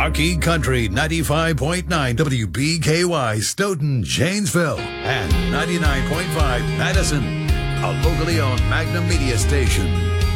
Marquee Country 95.9 WBKY Stoughton, Janesville, and 99.5 Madison, a locally owned Magnum media station.